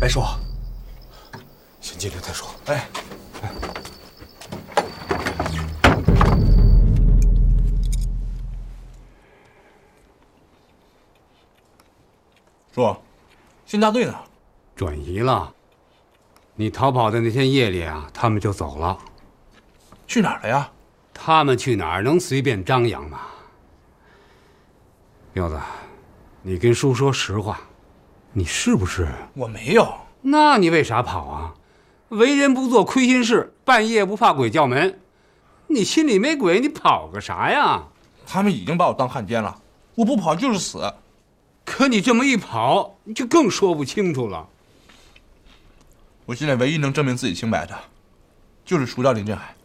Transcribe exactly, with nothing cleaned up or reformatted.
别说， 先进来再说。 哎，哎，叔，新大队呢？ 转移了。你逃跑的那天夜里啊，他们就走了。 去哪儿了呀？ 他们去哪儿能随便张扬吗？柚子，你跟叔说实话，你是不是？ 我没有。 那你为啥跑啊？为人不做亏心事，半夜不怕鬼叫门。你心里没鬼，你跑个啥呀？ 他们已经把我当汉奸了，我不跑就是死。 可你这么一跑，你就更说不清楚了。 我现在唯一能证明自己清白的，就是除掉林振海。